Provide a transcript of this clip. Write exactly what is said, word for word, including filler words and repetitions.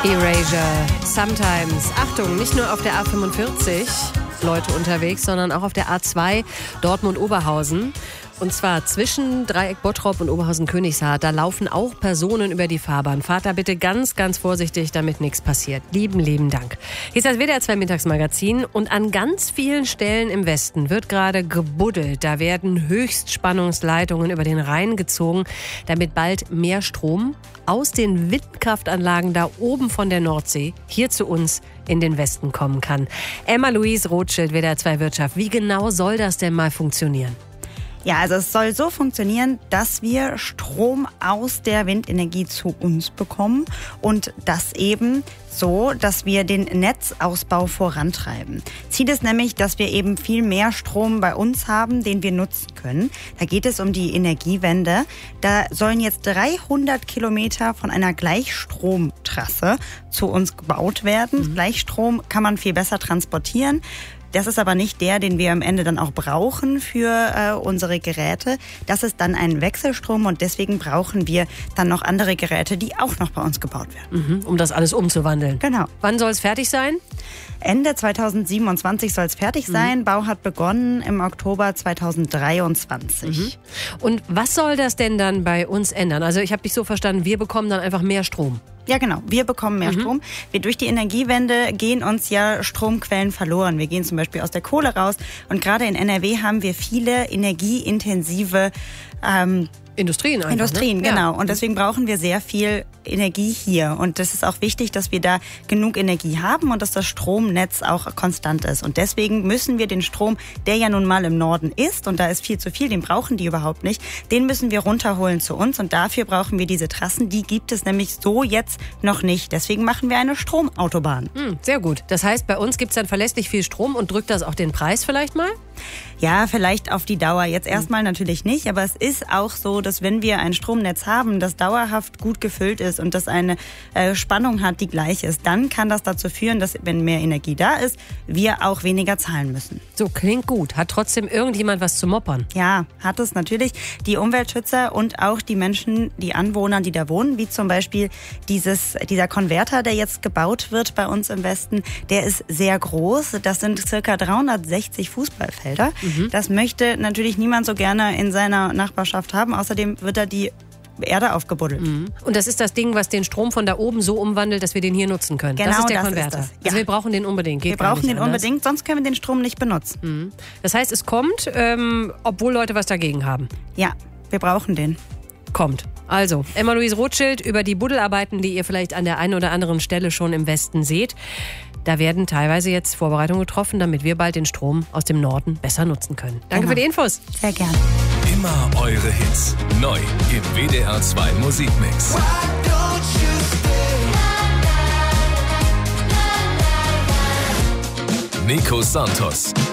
Erasure, Sometimes. Achtung, nicht nur auf der A fünfundvierzig Leute unterwegs, sondern auch auf der A zwei Dortmund-Oberhausen. Und zwar zwischen Dreieck Bottrop und Oberhausen-Königshardt. Da laufen auch Personen über die Fahrbahn. Fahrt da bitte ganz, ganz vorsichtig, damit nichts passiert. Lieben, lieben Dank. Hier ist das W D R zwei Mittagsmagazin. Und an ganz vielen Stellen im Westen wird gerade gebuddelt. Da werden Höchstspannungsleitungen über den Rhein gezogen, damit bald mehr Strom aus den Windkraftanlagen da oben von der Nordsee hier zu uns in den Westen kommen kann. Emma-Louise Rothschild, W D R zwei Wirtschaft. Wie genau soll das denn mal funktionieren? Ja, also es soll so funktionieren, dass wir Strom aus der Windenergie zu uns bekommen und das eben so, dass wir den Netzausbau vorantreiben. Ziel ist nämlich, dass wir eben viel mehr Strom bei uns haben, den wir nutzen können. Da geht es um die Energiewende. Da sollen jetzt dreihundert Kilometer von einer Gleichstromtrasse zu uns gebaut werden. Mhm. Gleichstrom kann man viel besser transportieren. Das ist aber nicht der, den wir am Ende dann auch brauchen für äh, unsere Geräte. Das ist dann ein Wechselstrom und deswegen brauchen wir dann noch andere Geräte, die auch noch bei uns gebaut werden. Mhm, um das alles umzuwandeln. Genau. Wann soll es fertig sein? Ende zweitausendsiebenundzwanzig soll es fertig sein. Mhm. Bau hat begonnen im Oktober zweitausenddreiundzwanzig. Mhm. Und was soll das denn dann bei uns ändern? Also ich habe dich so verstanden, wir bekommen dann einfach mehr Strom. Ja, genau. Wir bekommen mehr mhm. Strom. Wir durch die Energiewende gehen uns ja Stromquellen verloren. Wir gehen zum Beispiel aus der Kohle raus. Und gerade in N R W haben wir viele energieintensive ähm, Industrien einfach, Industrien, ne? genau. Ja. Und deswegen brauchen wir sehr viel Energie hier. Und das ist auch wichtig, dass wir da genug Energie haben und dass das Stromnetz auch konstant ist. Und deswegen müssen wir den Strom, der ja nun mal im Norden ist, und da ist viel zu viel, den brauchen die überhaupt nicht, den müssen wir runterholen zu uns. Und dafür brauchen wir diese Trassen. Die gibt es nämlich so jetzt noch nicht. Deswegen machen wir eine Stromautobahn. Hm, sehr gut. Das heißt, bei uns gibt es dann verlässlich viel Strom und drückt das auch den Preis vielleicht mal? Ja, vielleicht auf die Dauer. Jetzt erstmal natürlich nicht, aber es ist auch so, dass wenn wir ein Stromnetz haben, das dauerhaft gut gefüllt ist und das eine äh, Spannung hat, die gleich ist, dann kann das dazu führen, dass, wenn mehr Energie da ist, wir auch weniger zahlen müssen. So, klingt gut. Hat trotzdem irgendjemand was zu moppern? Ja, hat es natürlich. Die Umweltschützer und auch die Menschen, die Anwohner, die da wohnen, wie zum Beispiel dieses, dieser Konverter, der jetzt gebaut wird bei uns im Westen, der ist sehr groß. Das sind circa dreihundertsechzig Fußballfelder. Mhm. Das möchte natürlich niemand so gerne in seiner Nachbarschaft haben. Außerdem wird da die Erde aufgebuddelt. Mhm. Und das ist das Ding, was den Strom von da oben so umwandelt, dass wir den hier nutzen können. Genau, das ist der das Konverter. ist das. Ja. Also wir brauchen den unbedingt. Geht wir brauchen den anders. unbedingt, sonst können wir den Strom nicht benutzen. Mhm. Das heißt, es kommt, ähm, obwohl Leute was dagegen haben. Ja, wir brauchen den. Kommt. Also, Emma-Louise Rothschild über die Buddelarbeiten, die ihr vielleicht an der einen oder anderen Stelle schon im Westen seht. Da werden teilweise jetzt Vorbereitungen getroffen, damit wir bald den Strom aus dem Norden besser nutzen können. Danke genau. für die Infos. Sehr gern. Immer eure Hits. Neu im W D R zwei Musikmix. Nico Santos.